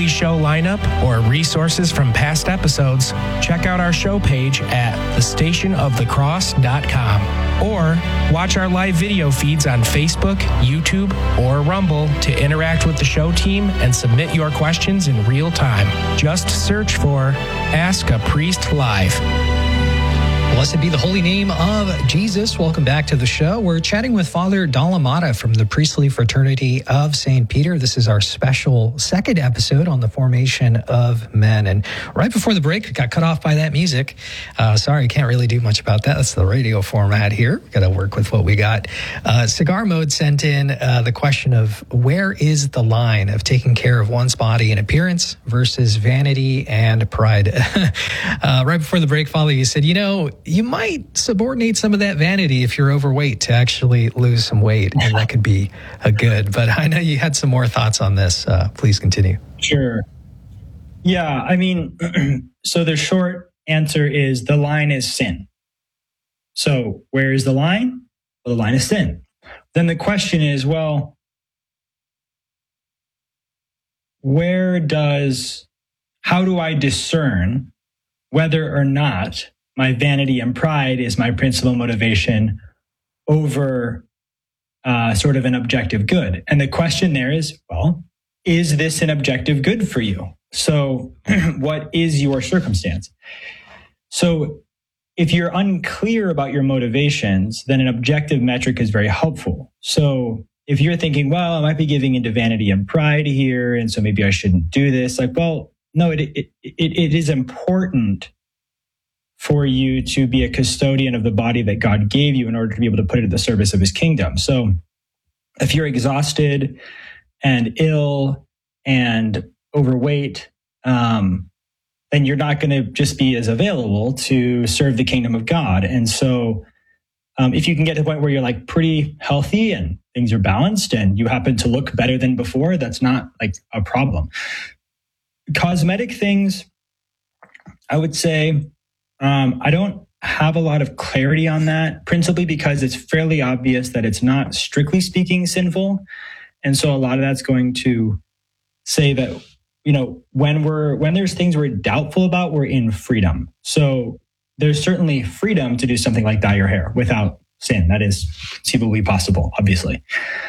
today's show lineup or resources from past episodes, check out our show page at thestationofthecross.com or watch our live video feeds on Facebook, YouTube, or Rumble to interact with the show team and submit your questions in real time. Just search for Ask a Priest Live. Blessed be the holy name of Jesus. Welcome back to the show. We're chatting with Father Dalamata from the Priestly Fraternity of St. Peter. This is our special second episode on the formation of men. And right before the break, we got cut off by that music. Sorry, can't really do much about that. That's the radio format here. Got to work with what we got. Cigar Mode sent in the question of where is the line of taking care of one's body and appearance versus vanity and pride? Right before the break, Father, you said, you might subordinate some of that vanity if you're overweight to actually lose some weight, and that could be a good. But I know you had some more thoughts on this. Please continue. Sure. Yeah, I mean, so the short answer is the line is sin. So where is the line? Well, the line is sin. Then the question is, well, how do I discern whether or not my vanity and pride is my principal motivation over sort of an objective good? And the question there is, well, is this an objective good for you? So what is your circumstance? So if you're unclear about your motivations, then an objective metric is very helpful. So if you're thinking, well, I might be giving into vanity and pride here, and so maybe I shouldn't do this. Like, well, no, it is important for you to be a custodian of the body that God gave you in order to be able to put it at the service of his kingdom. So if you're exhausted and ill and overweight, then you're not going to just be as available to serve the kingdom of God. And so if you can get to the point where you're like pretty healthy and things are balanced and you happen to look better than before, that's not like a problem. Cosmetic things, I would say, I don't have a lot of clarity on that, principally because it's fairly obvious that it's not, strictly speaking, sinful. And so a lot of that's going to say that, when there's things we're doubtful about, we're in freedom. So there's certainly freedom to do something like dye your hair without sin. That is conceivably possible, obviously.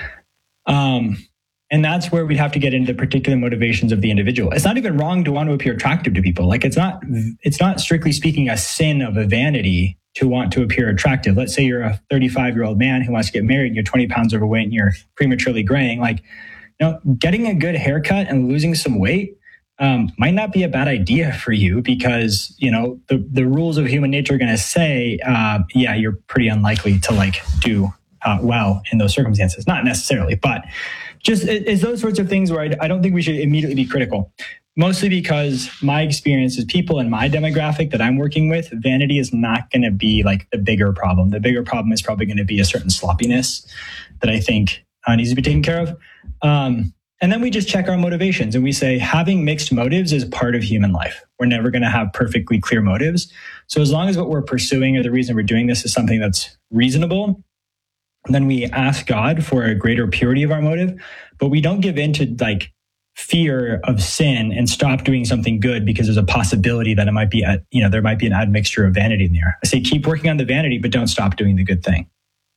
And that's where we'd have to get into the particular motivations of the individual. It's not even wrong to want to appear attractive to people. Like it's not strictly speaking a sin of a vanity to want to appear attractive. Let's say you're a 35-year-old man who wants to get married and you're 20 pounds overweight and you're prematurely graying. Like, getting a good haircut and losing some weight might not be a bad idea for you because, the rules of human nature are going to say, you're pretty unlikely to do well in those circumstances. Not necessarily, but just it's those sorts of things where I don't think we should immediately be critical, mostly because my experience is people in my demographic that I'm working with, vanity is not going to be like the bigger problem. The bigger problem is probably going to be a certain sloppiness that I think needs to be taken care of. And then we just check our motivations and we say having mixed motives is part of human life. We're never going to have perfectly clear motives. So as long as what we're pursuing or the reason we're doing this is something that's reasonable, then we ask God for a greater purity of our motive, but we don't give in to fear of sin and stop doing something good because there's a possibility that it might be, there might be an admixture of vanity in there. I say keep working on the vanity, but don't stop doing the good thing.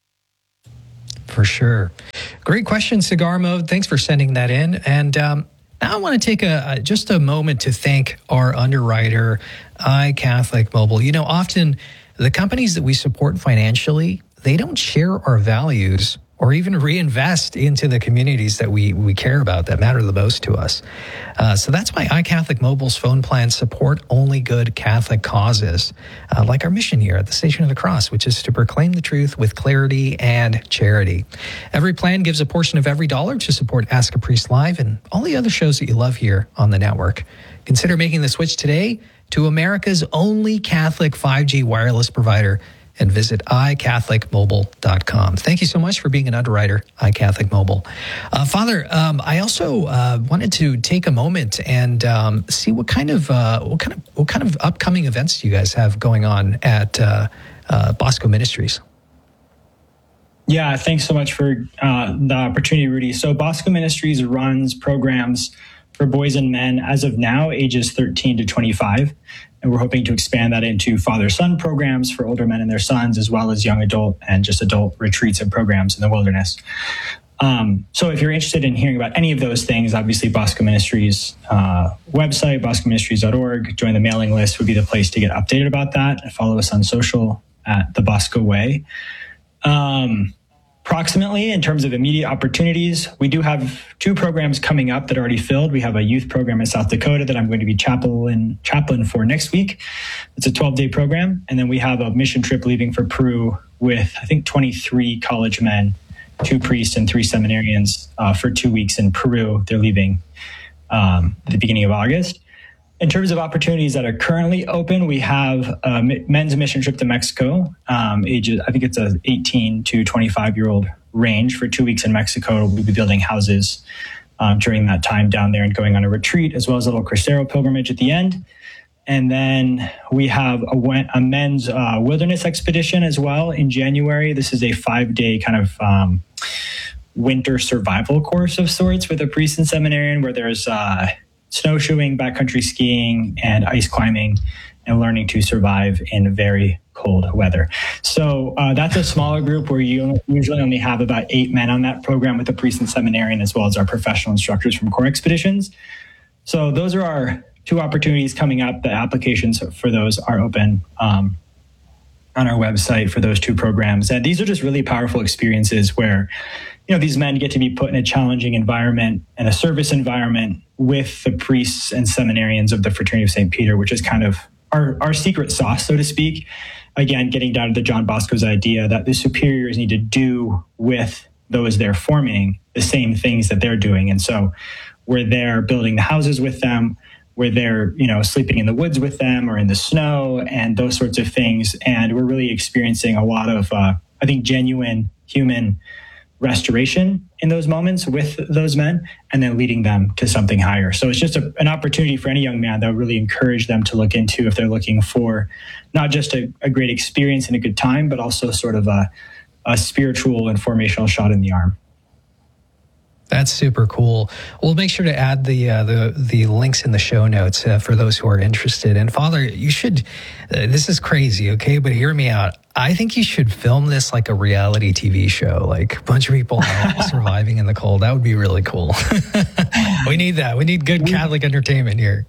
For sure. Great question, Cigar Mode. Thanks for sending that in. And now I want to take just a moment to thank our underwriter, iCatholic Mobile. Often the companies that we support financially, they don't share our values or even reinvest into the communities that we care about that matter the most to us. So that's why iCatholic Mobile's phone plans support only good Catholic causes, like our mission here at the Station of the Cross, which is to proclaim the truth with clarity and charity. Every plan gives a portion of every dollar to support Ask a Priest Live and all the other shows that you love here on the network. Consider making the switch today to America's only Catholic 5G wireless provider and visit iCatholicMobile.com. Thank you so much for being an underwriter, iCatholic Mobile. Father, I also wanted to take a moment and see what kind of upcoming events you guys have going on at Bosco Ministries. Yeah, thanks so much for the opportunity, Rudy. So Bosco Ministries runs programs for boys and men as of now, ages 13 to 25. And we're hoping to expand that into father-son programs for older men and their sons, as well as young adult and just adult retreats and programs in the wilderness. So if you're interested in hearing about any of those things, obviously Bosco Ministries website, boscoministries.org, join the mailing list would be the place to get updated about that. And follow us on social at The Bosco Way. Approximately in terms of immediate opportunities, we do have 2 programs coming up that are already filled. We have a youth program in South Dakota that I'm going to be chaplain for next week. It's a 12-day program. And then we have a mission trip leaving for Peru with, I think, 23 college men, 2 priests and 3 seminarians for 2 weeks in Peru. They're leaving at the beginning of August. In terms of opportunities that are currently open, we have a men's mission trip to Mexico. Ages, I think it's a 18 to 25-year-old range for 2 weeks in Mexico. We'll be building houses during that time down there and going on a retreat, as well as a little Crucero pilgrimage at the end. And then we have a men's wilderness expedition as well in January. This is a 5-day kind of winter survival course of sorts with a priest and seminarian, where there's snowshoeing, backcountry skiing, and ice climbing, and learning to survive in very cold weather. So that's a smaller group where you usually only have about 8 men on that program with a priest and seminarian, as well as our professional instructors from Core Expeditions. So those are our 2 opportunities coming up. The applications for those are open on our website for those 2 programs. And these are just really powerful experiences where, you know, these men get to be put in a challenging environment and a service environment with the priests and seminarians of the Fraternity of St. Peter, which is kind of our secret sauce, so to speak. Again, getting down to the John Bosco's idea that the superiors need to do with those they're forming the same things that they're doing. And so we're there building the houses with them. We're there, you know, sleeping in the woods with them or in the snow and those sorts of things. And we're really experiencing a lot of, I think, genuine human restoration in those moments with those men, and then leading them to something higher. So it's just an opportunity for any young man that I would really encourage them to look into if they're looking for not just a great experience and a good time, but also sort of a spiritual and formational shot in the arm. That's super cool. We'll make sure to add the links in the show notes for those who are interested. And Father, you should, this is crazy, okay? But hear me out. I think you should film this like a reality TV show, like a bunch of people surviving in the cold. That would be really cool. We need that. We need good Catholic entertainment here.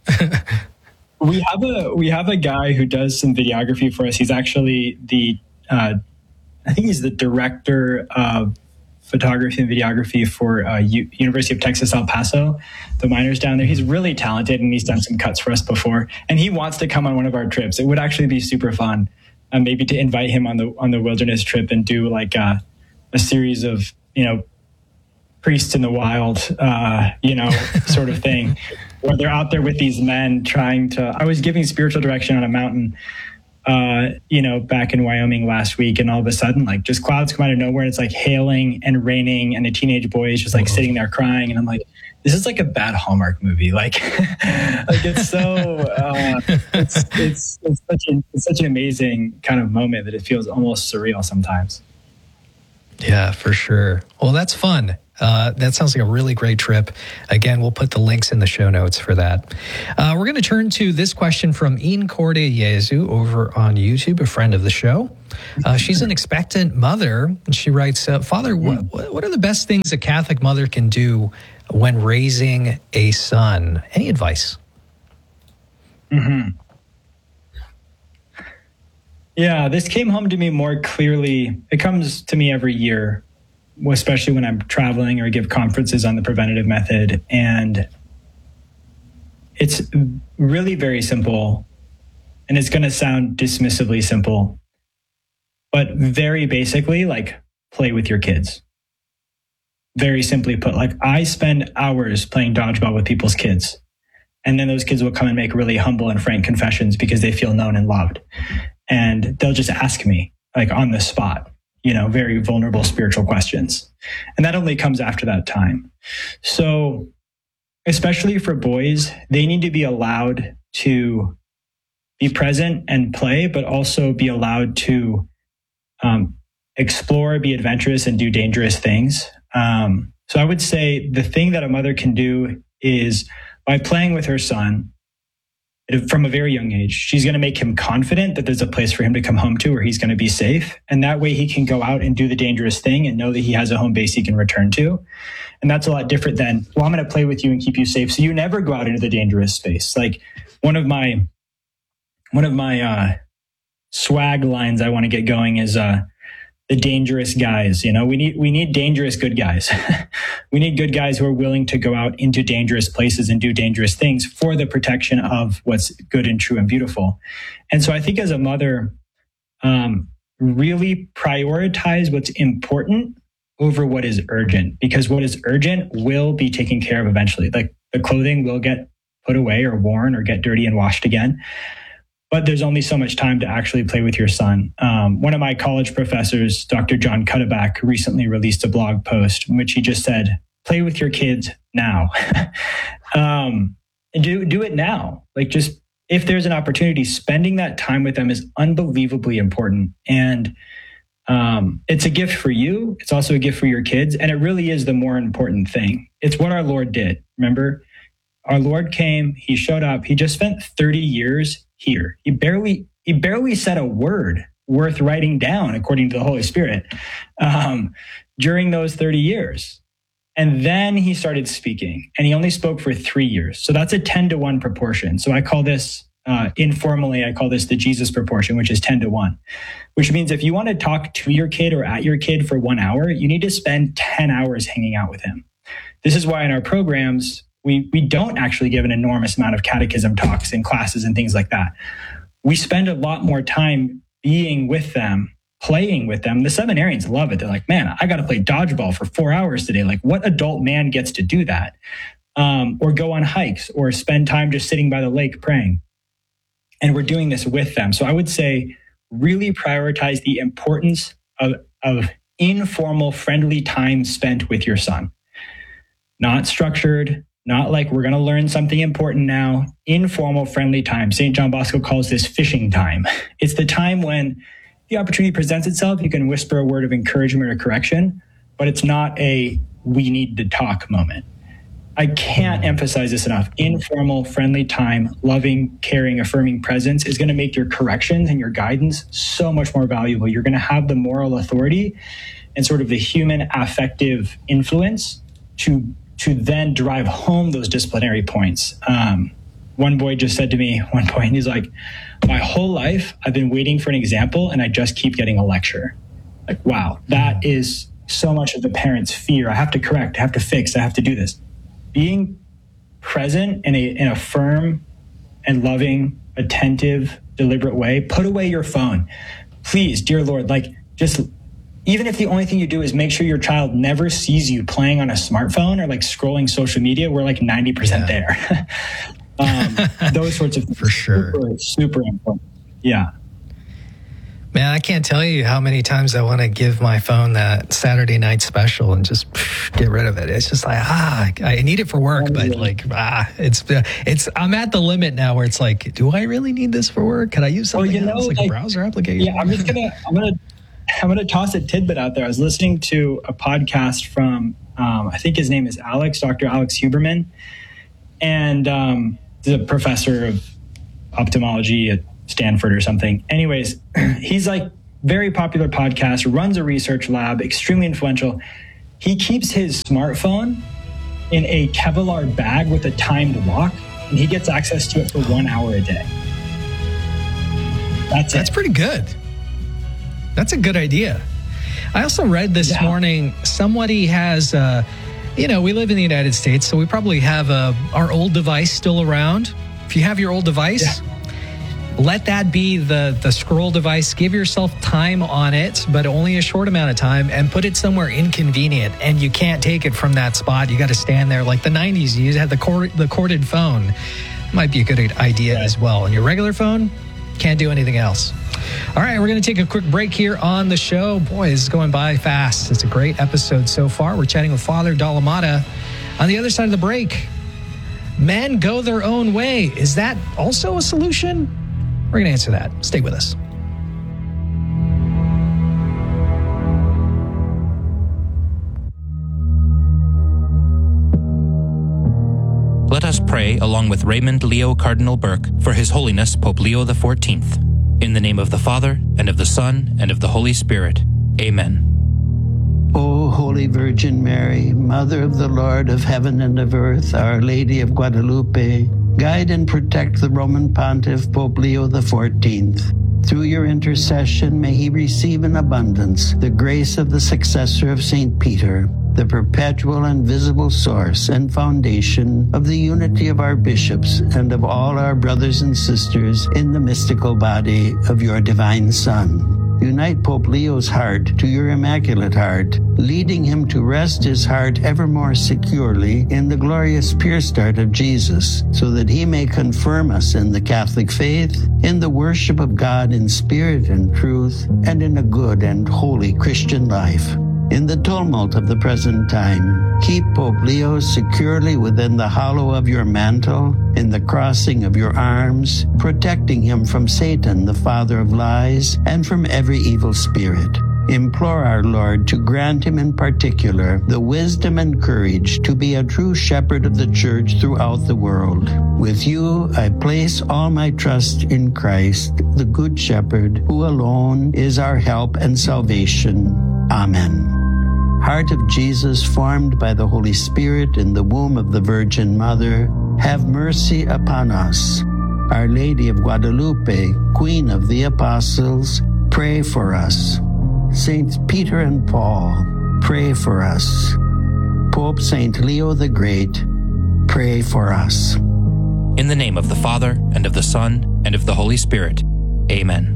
We have a guy who does some videography for us. He's actually I think he's the director of photography and videography for University of Texas, El Paso, the miners down there. He's really talented, and he's done some cuts for us before. And he wants to come on one of our trips. It would actually be super fun, maybe to invite him on the wilderness trip and do like a series of, you know, priests in the wild, sort of thing, where they're out there with these men trying to. I was giving spiritual direction on a mountain back in Wyoming last week, and all of a sudden, like, just clouds come out of nowhere, and it's like hailing and raining, and a teenage boy is just like sitting there crying, and I'm like, this is like a bad Hallmark movie. Like, it's so it's such an amazing kind of moment that it feels almost surreal sometimes. Yeah, for sure. Well, that's fun. That sounds like a really great trip. Again, we'll put the links in the show notes for that. We're going to turn to this question from Ian Cordeyezu over on YouTube, a friend of the show. She's an expectant mother, and she writes, Father, what are the best things a Catholic mother can do when raising a son? Any advice? Mm-hmm. Yeah, this came home to me more clearly. It comes to me every year, especially when I'm traveling or give conferences on the preventative method. And it's really very simple, and it's going to sound dismissively simple, but very basically, like, play with your kids. Very simply put, like, I spend hours playing dodgeball with people's kids, and then those kids will come and make really humble and frank confessions because they feel known and loved. And they'll just ask me, like, on the spot, very vulnerable spiritual questions. And that only comes after that time. So especially for boys, they need to be allowed to be present and play, but also be allowed to explore, be adventurous, and do dangerous things. So I would say the thing that a mother can do is by playing with her son from a very young age, she's going to make him confident that there's a place for him to come home to where he's going to be safe. And that way he can go out and do the dangerous thing and know that he has a home base he can return to. And that's a lot different than, well, I'm going to play with you and keep you safe so you never go out into the dangerous space. Like one of my swag lines I want to get going is the dangerous guys. You know, we need dangerous good guys. We need good guys who are willing to go out into dangerous places and do dangerous things for the protection of what's good and true and beautiful. And so I think as a mother, really prioritize what's important over what is urgent, because what is urgent will be taken care of eventually. Like the clothing will get put away or worn or get dirty and washed again. But there's only so much time to actually play with your son. One of my college professors, Dr. John Cuddeback, recently released a blog post in which he just said, play with your kids now. And do it now. Like just, if there's an opportunity, spending that time with them is unbelievably important. And it's a gift for you. It's also a gift for your kids. And it really is the more important thing. It's what our Lord did. Remember, our Lord came, he showed up, he just spent 30 years here. He barely said a word worth writing down, according to the Holy Spirit, during those 30 years. And then he started speaking, and he only spoke for 3 years. So that's a 10-to-1 proportion. So I call this, informally, I call this the Jesus proportion, which is 10-to-1, which means if you want to talk to your kid or at your kid for 1 hour, you need to spend 10 hours hanging out with him. This is why in our programs, we don't actually give an enormous amount of catechism talks in classes and things like that. We spend a lot more time being with them, playing with them. The seminarians love it. They're like, man, I got to play dodgeball for 4 hours today. Like, what adult man gets to do that? Or go on hikes or spend time just sitting by the lake praying. And we're doing this with them. So I would say really prioritize the importance of informal, friendly time spent with your son. Not structured, not like we're going to learn something important now. Informal, friendly time. St. John Bosco calls this fishing time. It's the time when the opportunity presents itself. You can whisper a word of encouragement or correction, but it's not a we need to talk moment. I can't emphasize this enough. Informal, friendly time, loving, caring, affirming presence is going to make your corrections and your guidance so much more valuable. You're going to have the moral authority and sort of the human affective influence to then drive home those disciplinary points. One boy just said to me at one point, he's like, my whole life, I've been waiting for an example and I just keep getting a lecture. Like, wow, that is so much of the parent's fear. I have to correct, I have to fix, I have to do this. Being present in a firm and loving, attentive, deliberate way. Put away your phone. Please, dear Lord, even if the only thing you do is make sure your child never sees you playing on a smartphone or like scrolling social media, we're like 90% there. Those sorts of things. For sure. Super important. Yeah. Man, I can't tell you how many times I want to give my phone that Saturday night special and just get rid of it. It's just like, I need it for work, but like, it's, I'm at the limit now where it's like, do I really need this for work? Can I use something else, like a browser application? Yeah, I'm going to toss a tidbit out there. I was listening to a podcast from, I think his name is Dr. Alex Huberman, and the professor of ophthalmology at Stanford or something. Anyways, he's like very popular podcast, runs a research lab, extremely influential. He keeps his smartphone in a Kevlar bag with a timed lock, and he gets access to it for 1 hour a day. That's pretty good. That's a good idea. I also read this morning, somebody has, we live in the United States, so we probably have our old device still around. If you have your old device, let that be the scroll device. Give yourself time on it, but only a short amount of time, and put it somewhere inconvenient. And you can't take it from that spot. You got to stand there like the 90s. You had the corded phone. Might be a good idea as well. On your regular phone, can't do anything else. All right, we're going to take a quick break here on the show. Boy, this is going by fast. It's a great episode so far. We're chatting with Father Dalamata. On the other side of the break, men go their own way. Is that also a solution? We're going to answer that. Stay with us. Let us pray along with Raymond Leo Cardinal Burke for His Holiness Pope Leo XIV. In the name of the Father, and of the Son, and of the Holy Spirit. Amen. O Holy Virgin Mary, Mother of the Lord of heaven and of earth, Our Lady of Guadalupe, guide and protect the Roman Pontiff Pope Leo XIV. Through your intercession, may he receive in abundance the grace of the successor of St. Peter, the perpetual and visible source and foundation of the unity of our bishops and of all our brothers and sisters in the mystical body of your divine Son. Unite Pope Leo's heart to your Immaculate Heart, leading him to rest his heart ever more securely in the glorious pure start of Jesus, so that he may confirm us in the Catholic faith, in the worship of God in spirit and truth, and in a good and holy Christian life. In the tumult of the present time, keep Pope Leo securely within the hollow of your mantle, in the crossing of your arms, protecting him from Satan, the father of lies, and from every evil spirit. Implore our Lord to grant him in particular the wisdom and courage to be a true shepherd of the Church throughout the world. With you, I place all my trust in Christ, the Good Shepherd, who alone is our help and salvation. Amen. Heart of Jesus, formed by the Holy Spirit in the womb of the Virgin Mother, have mercy upon us. Our Lady of Guadalupe, Queen of the Apostles, pray for us. Saints Peter and Paul, pray for us. Pope Saint Leo the Great, pray for us. In the name of the Father, and of the Son, and of the Holy Spirit. Amen.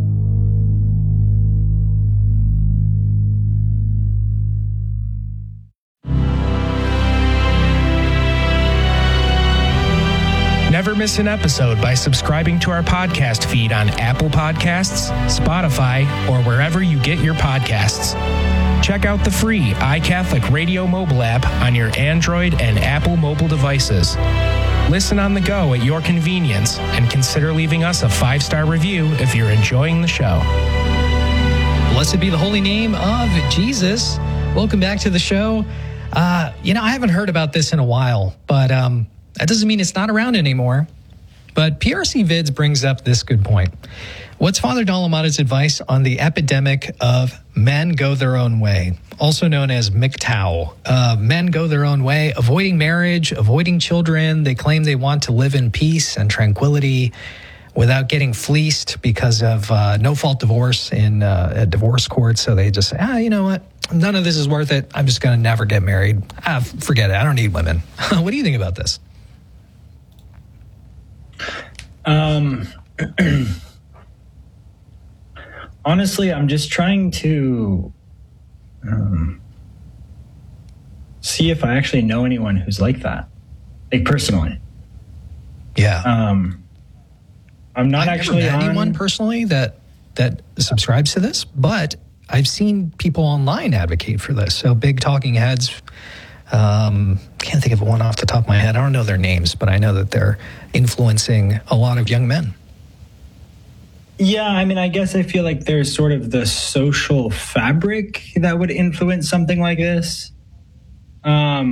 Never miss an episode by subscribing to our podcast feed on Apple Podcasts, Spotify, or wherever you get your podcasts. Check out the free iCatholic Radio mobile app on your Android and Apple mobile devices. Listen on the go at your convenience, and consider leaving us a 5-star review if you're enjoying the show. Blessed be the holy name of Jesus. Welcome back to the show. I haven't heard about this in a while, but that doesn't mean it's not around anymore. But PRC Vids brings up this good point. What's Father Dalamada's advice on the epidemic of men go their own way, also known as MGTOW? Men go their own way, avoiding marriage, avoiding children. They claim they want to live in peace and tranquility without getting fleeced because of no-fault divorce in a divorce court. So they just say, you know what? None of this is worth it. I'm just going to never get married. Forget it. I don't need women. What do you think about this? Honestly, I'm just trying to see if I actually know anyone who's like that, like personally. Yeah. I'm not actually never met anyone personally that subscribes to this, but I've seen people online advocate for this. So big talking heads. Can't think of one off the top of my head. I don't know their names, but I know that they're influencing a lot of young men. Yeah, I guess I feel like there's sort of the social fabric that would influence something like this. I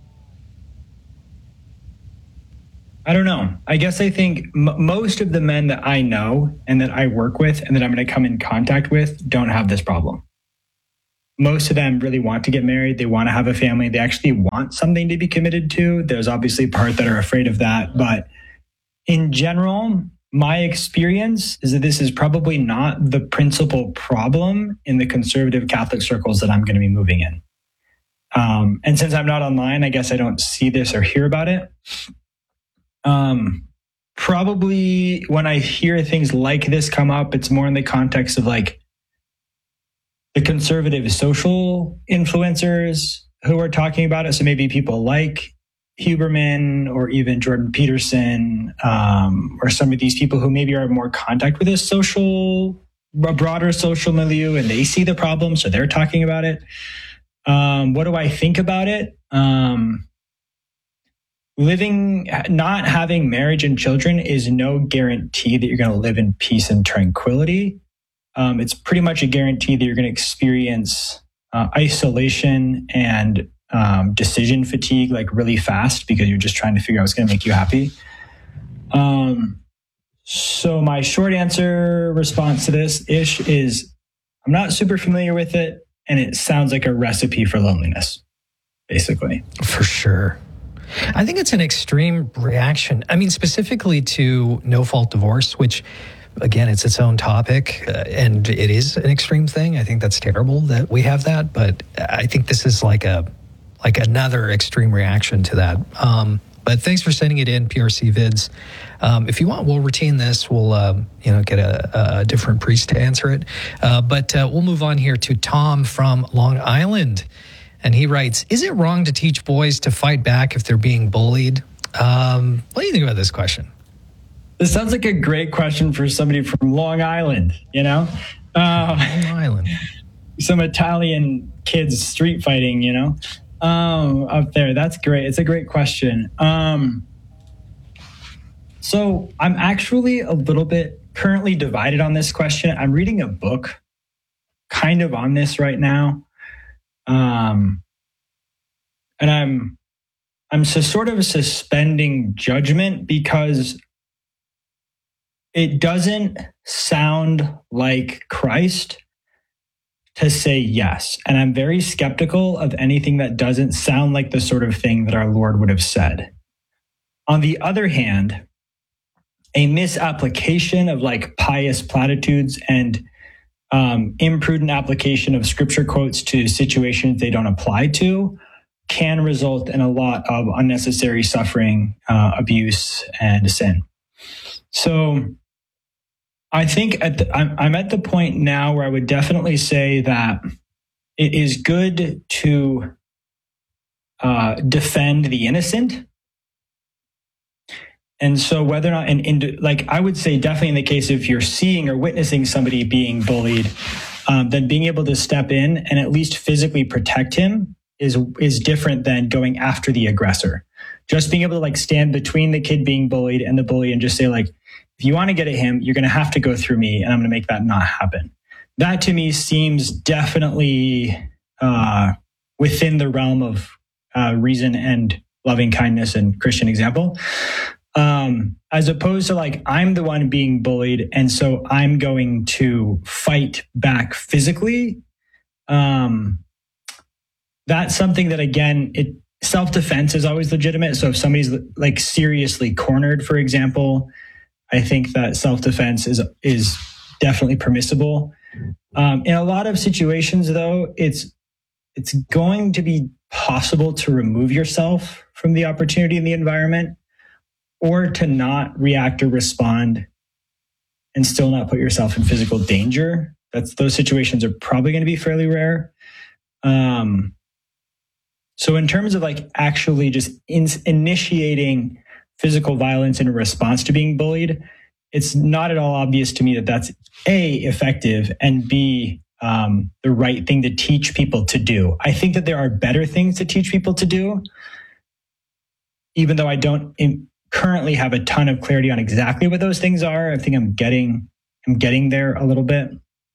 don't know. I guess I think most of the men that I know and that I work with and that I'm going to come in contact with don't have this problem. Most of them really want to get married. They want to have a family. They actually want something to be committed to. There's obviously part that are afraid of that. But in general, my experience is that this is probably not the principal problem in the conservative Catholic circles that I'm going to be moving in. And since I'm not online, I guess I don't see this or hear about it. Probably when I hear things like this come up, it's more in the context of like the conservative social influencers who are talking about it. So maybe people like Huberman or even Jordan Peterson, or some of these people who maybe are in more contact with a broader social milieu, and they see the problem, so they're talking about it. What do I think about it? Not having marriage and children is no guarantee that you're going to live in peace and tranquility. It's pretty much a guarantee that you're going to experience isolation and decision fatigue like really fast because you're just trying to figure out what's going to make you happy. So my short answer response to this ish is I'm not super familiar with it, and it sounds like a recipe for loneliness, basically. For sure. I think it's an extreme reaction. I mean, specifically to no-fault divorce, which, again, it's its own topic, and it is an extreme thing. I think that's terrible that we have that, but I think this is like another extreme reaction to that. But thanks for sending it in, PRC Vids. If you want, we'll retain this. We'll get a different priest to answer it. But we'll move on here to Tom from Long Island. And he writes, is it wrong to teach boys to fight back if they're being bullied? What do you think about this question? This sounds like a great question for somebody from Long Island, Long Island. Some Italian kids street fighting, up there. That's great. It's a great question. So I'm actually a little bit currently divided on this question. I'm reading a book kind of on this right now. And I'm sort of suspending judgment because it doesn't sound like Christ to say yes. And I'm very skeptical of anything that doesn't sound like the sort of thing that our Lord would have said. On the other hand, a misapplication of like pious platitudes and imprudent application of scripture quotes to situations they don't apply to can result in a lot of unnecessary suffering, abuse, and sin. So I think I'm at the point now where I would definitely say that it is good to defend the innocent. And so whether or not, like I would say definitely in the case if you're seeing or witnessing somebody being bullied, then being able to step in and at least physically protect him is different than going after the aggressor. Just being able to like stand between the kid being bullied and the bully and just say like, if you want to get at him, you're going to have to go through me and I'm going to make that not happen. That to me seems definitely within the realm of reason and loving kindness and Christian example. As opposed to like, I'm the one being bullied, and so I'm going to fight back physically. That's something that, again, self-defense is always legitimate. So if somebody's like seriously cornered, for example, I think that self-defense is definitely permissible. In a lot of situations, though, it's going to be possible to remove yourself from the opportunity in the environment, or to not react or respond and still not put yourself in physical danger. Those situations are probably going to be fairly rare. So in terms of like actually just initiating physical violence in response to being bullied, it's not at all obvious to me that that's A, effective, and B, the right thing to teach people to do. I think that there are better things to teach people to do, even though I don't currently have a ton of clarity on exactly what those things are. I think I'm getting there a little bit.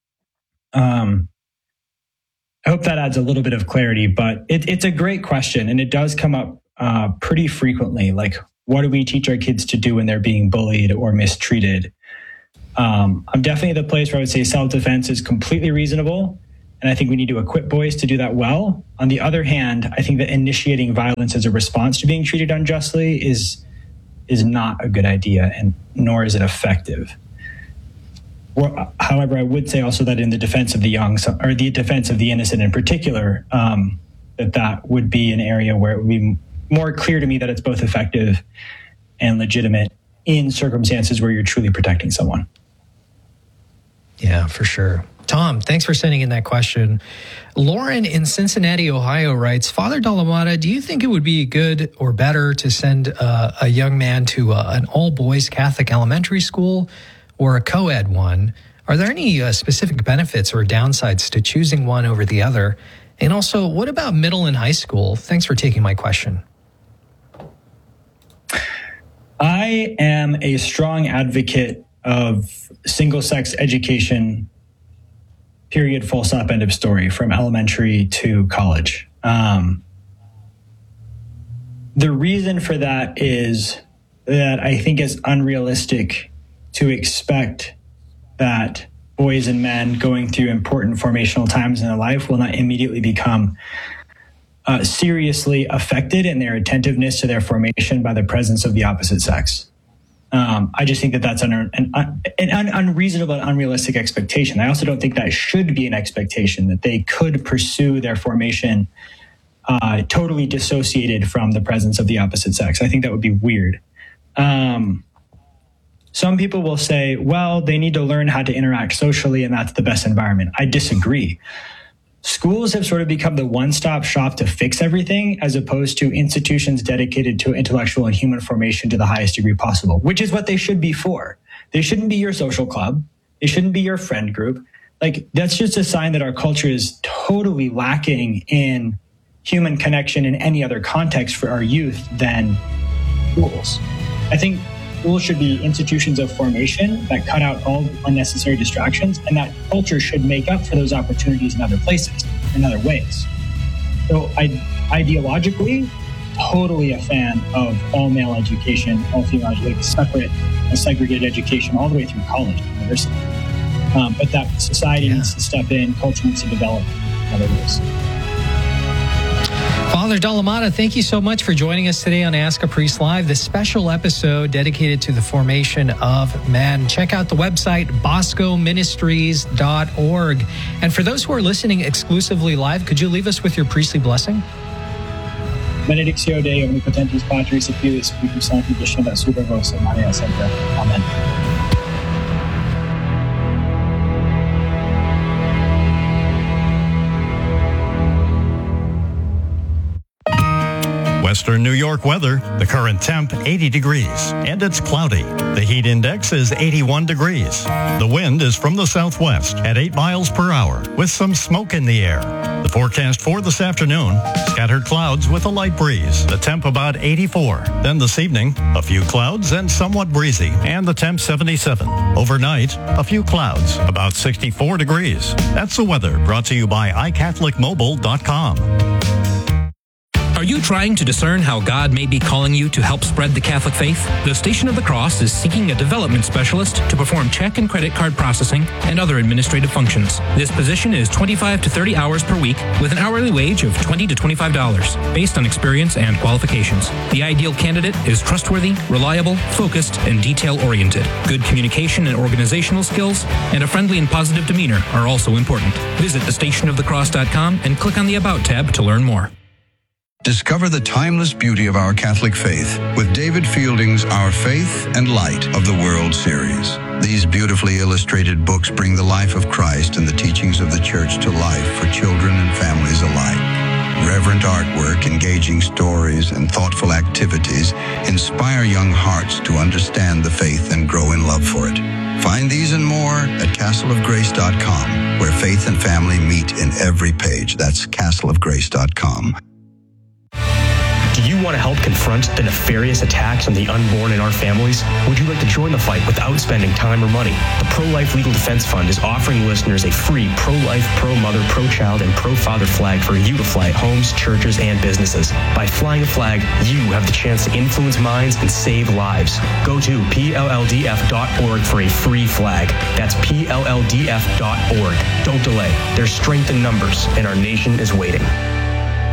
I hope that adds a little bit of clarity, but it's a great question, and it does come up pretty frequently. Like, what do we teach our kids to do when they're being bullied or mistreated? I'm definitely at the place where I would say self-defense is completely reasonable, and I think we need to equip boys to do that well. On the other hand, I think that initiating violence as a response to being treated unjustly is not a good idea, and nor is it effective. However, I would say also that in the defense of the young, or the defense of the innocent in particular, that would be an area where it would be more clear to me that it's both effective and legitimate in circumstances where you're truly protecting someone. Yeah, for sure. Tom, thanks for sending in that question. Lauren in Cincinnati, Ohio writes, Father Dalamada, do you think it would be good or better to send a young man to an all-boys Catholic elementary school or a co-ed one? Are there any specific benefits or downsides to choosing one over the other? And also, what about middle and high school? Thanks for taking my question. I am a strong advocate of single-sex education, period, full stop, end of story, from elementary to college. The reason for that is that I think it's unrealistic to expect that boys and men going through important formational times in their life will not immediately become seriously affected in their attentiveness to their formation by the presence of the opposite sex. I just think that that's an unreasonable and unrealistic expectation. I also don't think that should be an expectation, that they could pursue their formation totally dissociated from the presence of the opposite sex. I think that would be weird. Some people will say, well, they need to learn how to interact socially, and that's the best environment. I disagree. Schools have sort of become the one-stop shop to fix everything, as opposed to institutions dedicated to intellectual and human formation to the highest degree possible, which is what they should be for. They shouldn't be your social club. They shouldn't be your friend group. Like, that's just a sign that our culture is totally lacking in human connection in any other context for our youth than schools. I think schools should be institutions of formation that cut out all unnecessary distractions, and that culture should make up for those opportunities in other places, in other ways. So ideologically, totally a fan of all male education, all female education, separate and segregated education all the way through college and university. But that society needs to step in, culture needs to develop in other ways. Father Dalamata, thank you so much for joining us today on Ask a Priest Live, this special episode dedicated to the formation of men. Check out the website, boscoministries.org. And for those who are listening exclusively live, could you leave us with your priestly blessing? Benedictio Dei omnipotentis Patris et Filii Spiritus Sancti descendat super vos et Maria Semper. Amen. Western New York weather, the current temp 80 degrees, and it's cloudy. The heat index is 81 degrees. The wind is from the southwest at 8 miles per hour with some smoke in the air. The forecast for this afternoon, scattered clouds with a light breeze. The temp about 84. Then this evening, a few clouds and somewhat breezy, and the temp 77. Overnight, a few clouds, about 64 degrees. That's the weather brought to you by iCatholicMobile.com. Are you trying to discern how God may be calling you to help spread the Catholic faith? The Station of the Cross is seeking a development specialist to perform check and credit card processing and other administrative functions. This position is 25 to 30 hours per week with an hourly wage of $20 to $25 based on experience and qualifications. The ideal candidate is trustworthy, reliable, focused, and detail-oriented. Good communication and organizational skills and a friendly and positive demeanor are also important. Visit thestationofthecross.com and click on the About tab to learn more. Discover the timeless beauty of our Catholic faith with David Fielding's Our Faith and Light of the World series. These beautifully illustrated books bring the life of Christ and the teachings of the Church to life for children and families alike. Reverent artwork, engaging stories, and thoughtful activities inspire young hearts to understand the faith and grow in love for it. Find these and more at castleofgrace.com, where faith and family meet in every page. That's castleofgrace.com. Do you want to help confront the nefarious attacks on the unborn in our families? Would you like to join the fight without spending time or money? The Pro-Life Legal Defense Fund is offering listeners a free pro-life, pro-mother, pro-child, and pro-father flag for you to fly at homes, churches, and businesses. By flying a flag, you have the chance to influence minds and save lives. Go to PLLDF.org for a free flag. That's PLLDF.org. Don't delay. There's strength in numbers, and our nation is waiting.